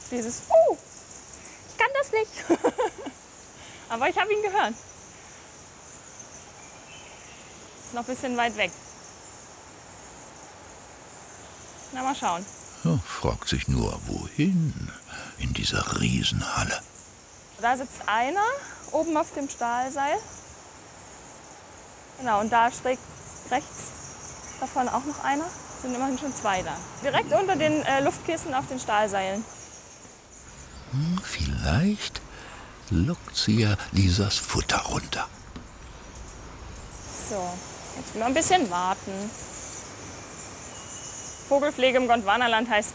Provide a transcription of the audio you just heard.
Dieses, ich kann das nicht. Aber ich habe ihn gehört. Ist noch ein bisschen weit weg. Na, mal schauen. Ja, fragt sich nur, wohin in dieser Riesenhalle. Da sitzt einer oben auf dem Stahlseil. Genau, und da schräg rechts davon auch noch einer. Sind immerhin schon 2 da. Direkt unter den Luftkissen auf den Stahlseilen. Vielleicht lockt sie ja Lisas Futter runter. So, jetzt mal ein bisschen warten. Vogelpflege im Gondwanaland heißt